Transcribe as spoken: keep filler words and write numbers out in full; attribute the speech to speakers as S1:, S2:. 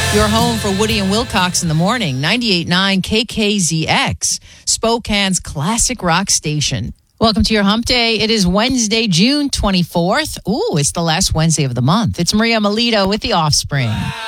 S1: Your home for Woody and Wilcox in the morning, ninety-eight point nine K K Z X, Spokane's classic rock station. Welcome to your hump day. It is Wednesday, June twenty-fourth. Ooh, it's the last Wednesday of the month. It's Maria Melito with The Offspring.